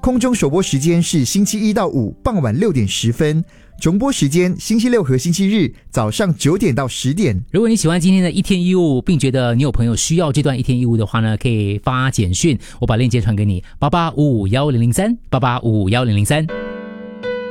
空中首播时间是星期一到五傍晚6点10分，重播时间星期六和星期日早上9点到10点。 如果你喜欢今天的一天一物，并觉得你有朋友需要这段一天一物的话呢，可以发简讯，我把链接传给你，88551003，88551003。